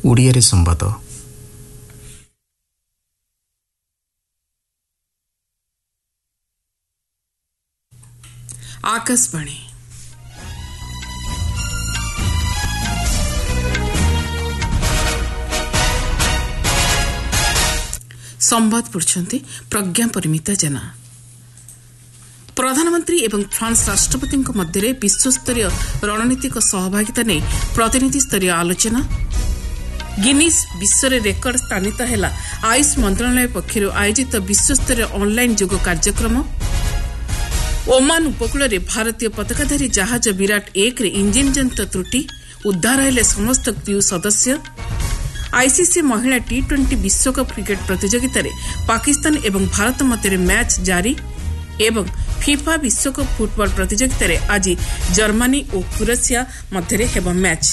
ଓଡ଼ିଆରେ ସମ୍ବାଦ। आकाशवाणी संवाद पढ़ुछंती प्रज्ञा परिमिता जेना। प्रधानमंत्री एवं फ्रांस राष्ट्रपति मध्य विश्वस्तरीय रणनीतिक सहभागिता नहीं प्रतिनिधि स्तरीय आलोचना। गिनीज विश्व रेकर्ड स्थानित है आयुष मंत्रालय पक्षर आयोजित विश्वस्तरीय ऑनलाइन योग कार्यक्रम। ओमान उपकूल में भारतीय पताकाधारी जहाज विराट 1 रे इंजिन जनित त्रुटि उद्धार हेले समस्त क्रू सदस्य। आईसीसी महिला T20 विश्वकप क्रिकेट प्रतियोगिता रे पाकिस्तान एवं भारत मध्य मैच जारी एवं फीफा विश्वकप फुटबॉल प्रतियोगिता रे आज जर्मनी और क्रोएशिया मध्य हेब मैच।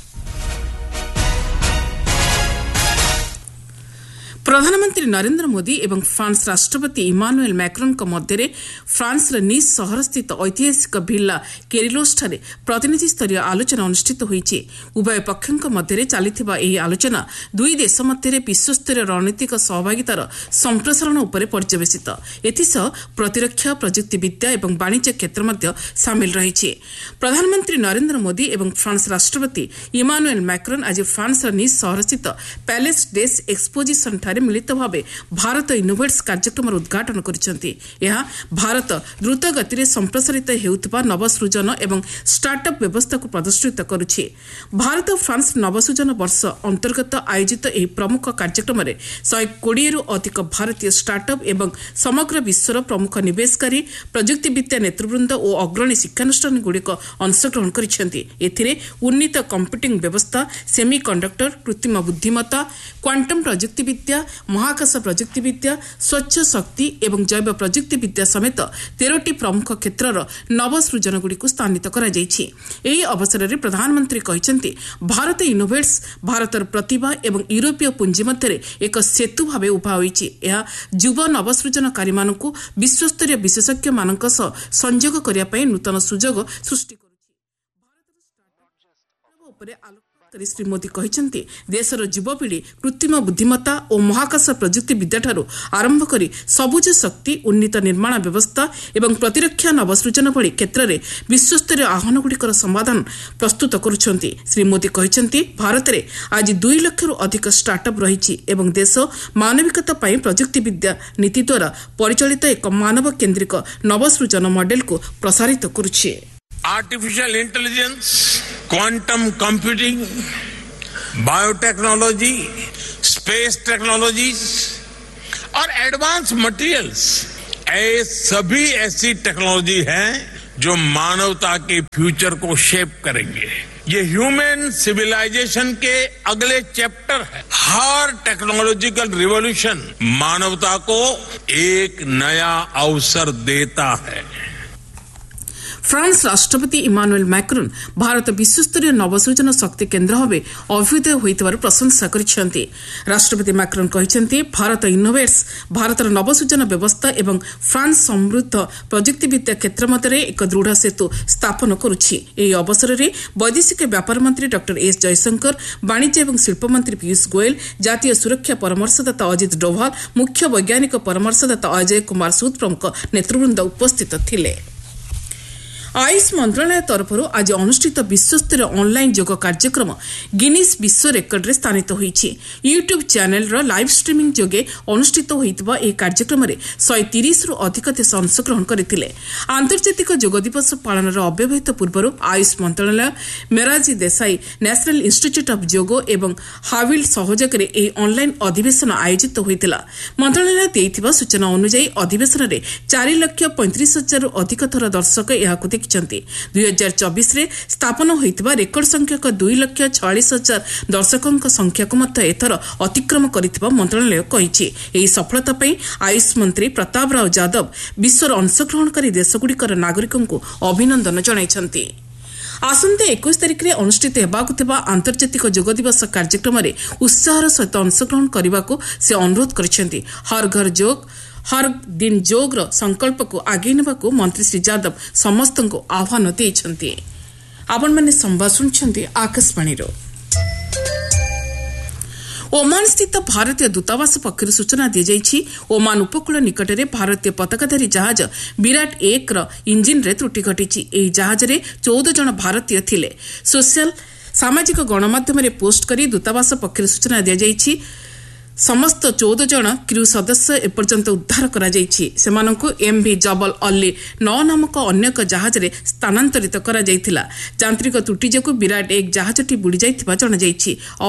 प्रधानमंत्री नरेंद्र मोदी एवं फ्रांस राष्ट्रपति इमानुएल मैक्रोन मध्य फ्रांस नीस सहर स्थित ऐतिहासिक भिला केरिलोस ठारे प्रतिनिधि स्तरीय आलोचना अनुष्ठित होईछि। उभय पक्षों मध्य चलिथिबा एही आलोचना दुई देश मध्य विश्वस्तरीय रणनीतिक सहभागितार संप्रसारण उपर पर्यवेसित। एथिसह प्रतिरक्षा प्रजुक्ति विद्या एवं वाणिज्य क्षेत्र मध्य सामिल रहिछि। प्रधानमंत्री नरेंद्र मोदी एवं फ्रांस राष्ट्रपति इमानुएल मैक्रोन आज फ्रांस नीस सहर स्थित पैलेस डेस एक्सपोजिशन मिलित भाव भारत इनोवेट्स कार्यक्रम उद्घाटन करिसेंति। यह भारत द्रुत गति में संप्रसारित हेउथिबा नवसृजन एवं स्टार्टअप व्यवस्था को प्रदर्शित करुछि। भारत फ्रांस नवसृजन वर्ष अंतर्गत आयोजित एही प्रमुख कार्यक्रम में 120 रु अधिक भारतीय स्टार्टअप एवं समग्र विश्वर प्रमुख निवेशकारी प्रजुक्तिविद्या नेतृवृंद और अग्रणी शिक्षानुष्ठान गुड़िक अंशग्रहण करिसेंति। एथिरे उन्नीत कंप्यूटिंग व्यवस्था, सेमीकंडक्टर, कृत्रिम बुद्धिमत्ता, क्वांटम प्रजुक्तिविद्या, महाकाश प्रजुक्तिविद्या, स्वच्छ शक्ति एवं जैव प्रजुक्तिविद्या समेत 13टी प्रमुख क्षेत्रर नवसृजन गुड़िक स्थानित कराଯାଇଛି। ଏହି ଅବସରରେ ପ୍ରଧାନମନ୍ତ୍ରୀ କହିଛନ୍ତି ଭାରତ ଇନୋଭେଟ୍ସ ଭାରତର ପ୍ରତିଭା ଏବଂ ୟୁରୋପୀୟ ପୁଞ୍ଜି ମଧ୍ୟରେ ଏକ ସେତୁ ଭାବେ ଉଭା ହୋଇଛି। ଏହା ଯୁବ ନବସୃଜନକାରୀମାନଙ୍କୁ ବିଶ୍ୱସ୍ତରୀୟ ବିଶେଷଜ୍ଞମାନଙ୍କ ସହ ସଂଯୋଗ କରିବା ପାଇଁ ନୂତନ ସୁଯୋଗ ସୃଷ୍ଟି କରୁଛି। ଭାରତର ଷ୍ଟାର୍ଟଅପ୍ ଉପରେ ଆଲୋକପାତ କରି ଶ୍ରୀ ମୋଦି କହିଛନ୍ତି ଦେଶର ଯୁବପିଢ଼ି କୃତ୍ରିମ ବୁଦ୍ଧିମତ୍ତା ଓ ମହାକାଶ ପ୍ରଯୁକ୍ତି ବିଦ୍ୟାଠାରୁ ଆରମ୍ଭ କରି ସବୁଜ ଶକ୍ତି, ଉନ୍ନୀତ ନିର୍ମାଣ ବ୍ୟବସ୍ଥା ଏବଂ ପ୍ରତିରକ୍ଷା ନବସୃଜନ ଭଳି କ୍ଷେତ୍ରରେ ବିଶ୍ୱସ୍ତରୀୟ ଆହ୍ୱାନଗୁଡ଼ିକର ସମାଧାନ ପ୍ରସ୍ତୁତ କରୁଛନ୍ତି। ଶ୍ରୀ ମୋଦି କହିଛନ୍ତି ଭାରତରେ ଆଜି 2 ଲକ୍ଷରୁ ଅଧିକ ଷ୍ଟାର୍ଟଅପ୍ ରହିଛି ଏବଂ ଦେଶ ମାନବିକତା ପାଇଁ ପ୍ରଯୁକ୍ତିବିଦ୍ୟା ନୀତି ଦ୍ୱାରା ପରିଚାଳିତ ଏକ ମାନବ କେନ୍ଦ୍ରିକ ନବସୃଜନ ମଡେଲକୁ ପ୍ରସାରିତ କରୁଛି। Artificial intelligence, quantum computing, biotechnology, space technologies और एडवांस मटेरियल्स, ये सभी ऐसी टेक्नोलॉजी हैं जो मानवता के फ्यूचर को शेप करेंगे। ये ह्यूमन सिविलाइजेशन के अगले चैप्टर है। हर टेक्नोलॉजिकल रिवॉल्यूशन मानवता को एक नया अवसर देता है। फ्रांस राष्ट्रपति इमानुएल मैक्रोन भारत विश्वस्तरीय नवसृजन शक्ति केन्द्र भाव अभ्युदय होइतबार प्रशंसा करिसेंति। राष्ट्रपति मैक्रोन कहिसेंति भारत इनोवेट्स भारतर नवसृजन व्यवस्था एवं फ्रांस समृद्ध प्रजुक्तिविद्या क्षेत्र मध्य एक दृढ़ सेतु स्थापन करुछि। एही अवसर में वैदेशिक व्यापार मंत्री डॉ एस जयशंकर, वाणिज्य एवं शिल्प मंत्री पीयूष गोयल, जातीय सुरक्षा परामर्शदाता अजित डोभाल, मुख्य वैज्ञानिक परामर्शदाता अजय कुमार सूद प्रमुख नेतृवृंद उपस्थित थिले। आयुष मंत्रालय तरफ आज अनुष्ठित विश्वस्तरीय ऑनलाइन योग कार्यक्रम गिनीज विश्व रेकर्ड रे स्थानित होईछि। यूट्यूब चैनल रो लाइव स्ट्रीमिंग जोगे अनुष्ठित होइतबा ए कार्यक्रम रे 130 रु अधिक देश अंशग्रहण करथिले। आंतर्जातिक योग दिवस पालन अव्यवहित पूर्व आयुष मंत्रालय, मेराजी देसाई नेशनल इंस्टीट्यूट ऑफ योग एवं हाविल सहयोग रे ए ऑनलाइन अधिवेशन आयोजित होइतिला। मंत्रालय देइथिबा सूचना अनुसार अधिवेशन रे 4,35,000 रु अधिक थर दर्शक एहाकु 2024 रे स्थापन होइतबा रेकर्ड संख्यक 2,46,000 दर्शकों संख्या को मत एथर अतिक्रम करितबा मंत्रालय कहिछि। एही सफलता पई आयुष मंत्री प्रताप राव यादव विश्वर अंशग्रहणकारी देशगुड़िकर नागरिकों को अभिनंदन जणाइछन्ति। आसंता 21 तारिख में अनुष्ठित हेबाकु थिबा आंतर्जातिक योग दिवस कार्यक्रम में उत्साहर सहित अंशग्रहण करने को से अनुरोध करिसेंति। हर घर योग हर दिन योग संकल्प को आगे नेबाकु मंत्री श्री यादव समस्त को आह्वान देइछन्ति। आपण माने संवाद सुनछन्ति आकाशवाणी रो। ओमान स्थित भारतीय दूतावास पक्षर सूचना दी ओमान उपकूल निकटरे भारतीय पताकाधारी जहाज विराट 1 इंजिन रे त्रुटि घटी। ଏହି ଜାହାଜରେ 14 ଜଣ ଭାରତୀୟ ଥିଲେ। ସାମାଜିକ ଗଣମାଧ୍ୟମରେ ପୋଷ୍ଟ କରି ଦୂତାବାସ ପକ୍ଷରୁ ସୂଚନା ଦିଆଯାଇଛି ସମସ୍ତ 14 ଜଣ କ୍ରୁ ସଦସ୍ୟ ଏପର୍ଯ୍ୟନ୍ତ ଉଦ୍ଧାର କରାଯାଇଛି। ସେମାନଙ୍କୁ ଏମ୍ଭି ଜବଲ ଅଲ୍ଲୀ 9 ନାମକ ଅନ୍ୟ ଏକ ଜାହାଜରେ ସ୍ଥାନାନ୍ତରିତ କରାଯାଇଥିଲା। ଯାନ୍ତ୍ରିକ ତ୍ରୁଟି ଯୋଗୁଁ ବିରାଟ 1 ଜାହାଜଟି ବୁଡ଼ିଯାଇଥିବା ଜଣାଯାଇଛି।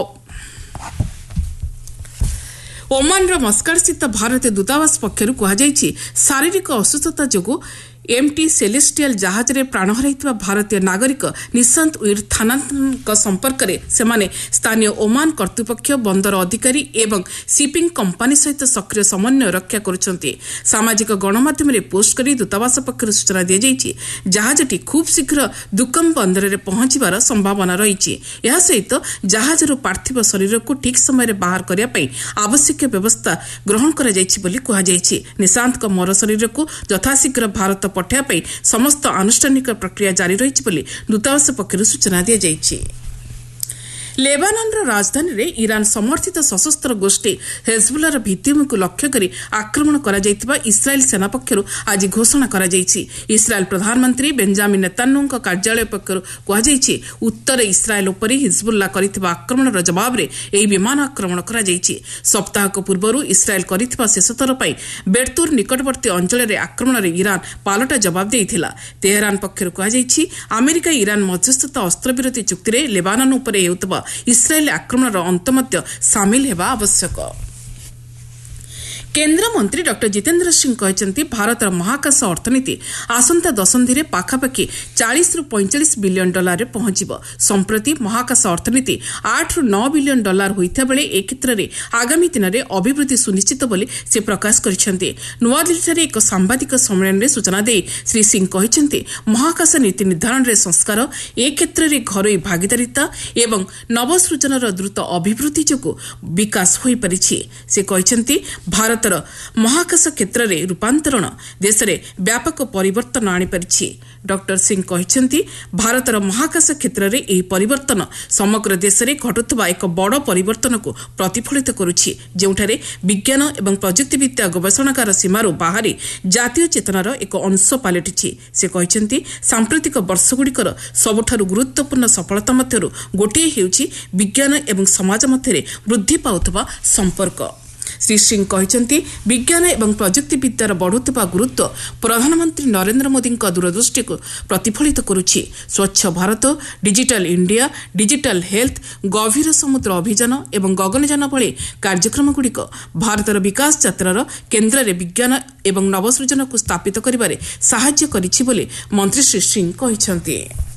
ଓମାନର ମସ୍କାଟ୍ ସ୍ଥିତ ଭାରତୀୟ ଦୂତାବାସ ପକ୍ଷରୁ କୁହାଯାଇଛି ଶାରୀରିକ ଅସୁସ୍ଥତା ଯୋଗୁଁ एमटी सेलेस्टियल जहाज में प्राण हराइथिबा भारतीय नागरिक निशांत उइर थानाଙ୍କ संपर्कରେ ସେମାନେ ସ୍ଥାନୀୟ ଓମାନ କର୍ତ୍ତୃପକ୍ଷ ବନ୍ଦର ଅଧିକାରୀ ଏବଂ ସିପିଂ କମ୍ପାନୀ ସହିତ ସକ୍ରିୟ ସମନ୍ୱୟ ରକ୍ଷା କରୁଛନ୍ତି। ସାମାଜିକ ଗଣମାଧ୍ୟମରେ ପୋଷ୍ଟ କରି ଦୂତାବାସ ପକ୍ଷରୁ ସୂଚନା ଦିଆଯାଇଛି ଜାହାଜଟି ଖୁବ୍ ଶୀଘ୍ର ଦୁକମ୍ ବନ୍ଦରରେ ପହଞ୍ଚିବାର ସମ୍ଭାବନା ରହିଛି। ଏହା ସହିତ ଜାହାଜରୁ ପାର୍ଥିବ ଶରୀରକୁ ଠିକ୍ ସମୟରେ ବାହାର କରିବା ପାଇଁ ଆବଶ୍ୟକ ବ୍ୟବସ୍ଥା ଗ୍ରହଣ କରାଯାଇଛି ବୋଲି କୁହାଯାଇଛି। ନିଶାନ୍ତଙ୍କ ମର ଶରୀରକୁ ଯଥାଶୀଘ୍ର ଭାରତ ପଠାଇବା ପାଇଁ ସମସ୍ତ ଆନୁଷ୍ଠାନିକ ପ୍ରକ୍ରିୟା ଜାରି ରହିଛି ବୋଲି ଦୂତାବାସ ପକ୍ଷରୁ ସୂଚନା ଦିଆଯାଇଛି। ଲେବାନନର ରାଜଧାନୀରେ ଇରାନ ସମର୍ଥିତ ସଶସ୍ତ୍ର ଗୋଷ୍ଠୀ ହେଜବୁଲ୍ଲାର ଭିତ୍ତିଭୂମିକୁ ଲକ୍ଷ୍ୟ କରି ଆକ୍ରମଣ କରାଯାଇଥିବା ଇସ୍ରାଏଲ ସେନା ପକ୍ଷରୁ ଆଜି ଘୋଷଣା କରାଯାଇଛି। ଇସ୍ରାଏଲ ପ୍ରଧାନମନ୍ତ୍ରୀ ବେଞ୍ଜାମିନ୍ ନେତାନ୍ୟାହୁଙ୍କ କାର୍ଯ୍ୟାଳୟ ପକ୍ଷରୁ କୁହାଯାଇଛି ଉତ୍ତର ଇସ୍ରାଏଲ ଉପରେ ହିଜବୁଲ୍ଲା କରିଥିବା ଆକ୍ରମଣର ଜବାବରେ ଏହି ବିମାନ ଆକ୍ରମଣ କରାଯାଇଛି। ସପ୍ତାହକ ପୂର୍ବରୁ ଇସ୍ରାଏଲ କରିଥିବା ଶେଷଥର ପାଇଁ ବେର୍ତୁର ନିକଟବର୍ତ୍ତୀ ଅଞ୍ଚଳରେ ଆକ୍ରମଣରେ ଇରାନ ପାଲଟା ଜବାବ ଦେଇଥିଲା। ତେହେରାନ ପକ୍ଷରୁ କୁହାଯାଇଛି ଆମେରିକା ଇରାନ ମଧ୍ୟସ୍ଥତା ଅସ୍ତ୍ରବିରତି ଚୁକ୍ତିରେ ଲେବାନନ ଉପରେ ହେଉଥିବା ଇସ୍ରାଏଲ ଆକ୍ରମଣର ଅନ୍ତ ମଧ୍ୟ ସାମିଲ ହେବା ଆବଶ୍ୟକ। କେନ୍ଦ୍ରମନ୍ତ୍ରୀ ଡକ୍ଟର ଜିତେନ୍ଦ୍ର ସିଂ କହିଛନ୍ତି ଭାରତର ମହାକାଶ ଅର୍ଥନୀତି ଆସନ୍ତା ଦଶନ୍ଧିରେ ପାଖାପାଖି 40ରୁ 45 ବିଲିୟନ ଡଲାରରେ ପହଞ୍ଚିବ। ସମ୍ପ୍ରତି ମହାକାଶ ଅର୍ଥନୀତି 8ରୁ 9 ବିଲିୟନ ଡଲାର ହୋଇଥିବା ବେଳେ ଏ କ୍ଷେତ୍ରରେ ଆଗାମୀ ଦିନରେ ଅଭିବୃଦ୍ଧି ସୁନିଶ୍ଚିତ ବୋଲି ସେ ପ୍ରକାଶ କରିଛନ୍ତି। ନୂଆଦିଲ୍ଲୀଠାରେ ଏକ ସାମ୍ବାଦିକ ସମ୍ମିଳନୀରେ ସୂଚନା ଦେଇ ଶ୍ରୀ ସିଂ କହିଛନ୍ତି ମହାକାଶ ନୀତି ନିର୍ଦ୍ଧାରଣରେ ସଂସ୍କାର, ଏ କ୍ଷେତ୍ରରେ ଘରୋଇ ଭାଗିଦାରିତା ଏବଂ ନବସୃଜନର ଦ୍ରୁତ ଅଭିବୃଦ୍ଧି ଯୋଗୁଁ ବିକାଶ ହୋଇପାରିଛି। ସେ କହିଛନ୍ତି ଭାରତ ମହାକାଶ କ୍ଷେତ୍ରରେ ରୂପାନ୍ତରଣ ଦେଶରେ ବ୍ୟାପକ ପରିବର୍ତ୍ତନ ଆଣିପାରିଛି। ଡକ୍ଟର ସିଂ କହିଛନ୍ତି ଭାରତର ମହାକାଶ କ୍ଷେତ୍ରରେ ଏହି ପରିବର୍ତ୍ତନ ସମଗ୍ର ଦେଶରେ ଘଟୁଥିବା ଏକ ବଡ଼ ପରିବର୍ତ୍ତନକୁ ପ୍ରତିଫଳିତ କରୁଛି, ଯେଉଁଠାରେ ବିଜ୍ଞାନ ଏବଂ ପ୍ରଯୁକ୍ତିବିଦ୍ୟା ଗବେଷଣାଗାର ସୀମାରୁ ବାହାରି ଜାତୀୟ ଚେତନାର ଏକ ଅଂଶ ପାଲଟିଛି। ସେ କହିଛନ୍ତି ସାମ୍ପ୍ରତିକ ବର୍ଷଗୁଡ଼ିକର ସବୁଠାରୁ ଗୁରୁତ୍ୱପୂର୍ଣ୍ଣ ସଫଳତା ମଧ୍ୟରୁ ଗୋଟିଏ ହେଉଛି ବିଜ୍ଞାନ ଏବଂ ସମାଜ ମଧ୍ୟରେ ବୃଦ୍ଧି ପାଉଥିବା ସମ୍ପର୍କ। ଶ୍ରୀ ସିଂ କହିଛନ୍ତି ବିଜ୍ଞାନ ଏବଂ ପ୍ରଯୁକ୍ତିବିଦ୍ୟାର ବଢ଼ୁଥିବା ଗୁରୁତ୍ୱ ପ୍ରଧାନମନ୍ତ୍ରୀ ନରେନ୍ଦ୍ର ମୋଦିଙ୍କ ଦୂରଦୃଷ୍ଟିକୁ ପ୍ରତିଫଳିତ କରୁଛି। ସ୍ୱଚ୍ଛ Bharat, digital India, digital health, ଗଭୀର ସମୁଦ୍ର ଅଭିଯାନ ଏବଂ ଗଗନଯାନ ଭଳି କାର୍ଯ୍ୟକ୍ରମଗୁଡ଼ିକ ଭାରତର ବିକାଶ ଯାତ୍ରାର କେନ୍ଦ୍ରରେ ବିଜ୍ଞାନ ଏବଂ ନବସୃଜନକୁ ସ୍ଥାପିତ କରିବାରେ ସାହାଯ୍ୟ କରିଛି ବୋଲି ମନ୍ତ୍ରୀ ଶ୍ରୀ ସିଂ କହିଛନ୍ତି।